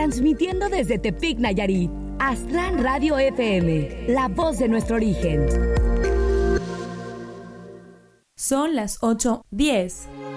Transmitiendo desde Tepic, Nayarit. Astran Radio FM, la voz de nuestro origen. Son las 8:10.